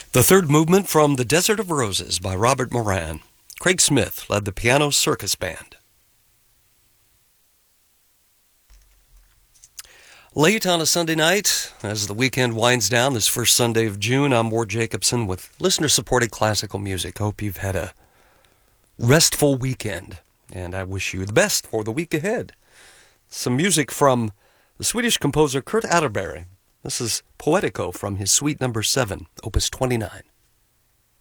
The third movement from The Desert of Roses by Robert Moran. Craig Smith led the piano circus band. Late on a Sunday night, as the weekend winds down, this first Sunday of June, I'm Ward Jacobson with listener-supported classical music. Hope you've had a restful weekend, and I wish you the best for the week ahead. Some music from the Swedish composer Kurt Atterbury. This is Poetico from his Suite No. 7, Opus 29.